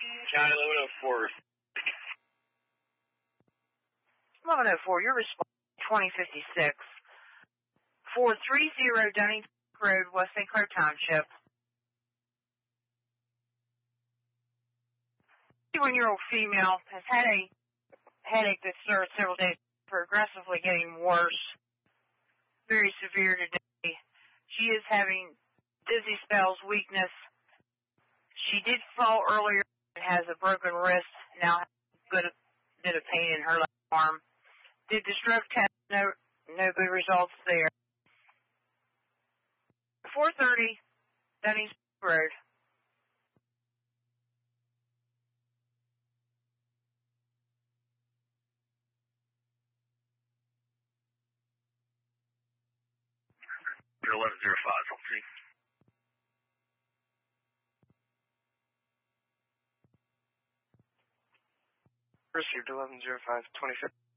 County 1104. 1104, your response 2056. 430 Dunning Road, West St. Clair Township. 51-year-old female has had a headache that started several days, progressively getting worse. Very severe today. She is having dizzy spells, weakness. She did fall earlier and has a broken wrist. Now has a good bit of pain in her left arm. Did the stroke test, no good results there. 430 Dunning Road. You're 1105, I'll see. Received 1105, 25.